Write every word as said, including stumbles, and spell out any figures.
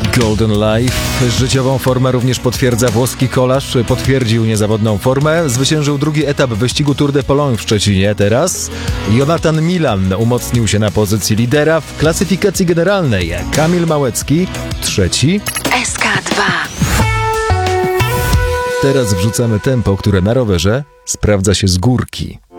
Golden Life. Życiową formę również potwierdza włoski kolarz. Potwierdził niezawodną formę. Zwyciężył drugi etap wyścigu Tour de Pologne w Szczecinie. Teraz Jonathan Milan umocnił się na pozycji lidera w klasyfikacji generalnej. Kamil Małecki trzeci. S K dwa. Teraz wrzucamy tempo, które na rowerze sprawdza się z górki.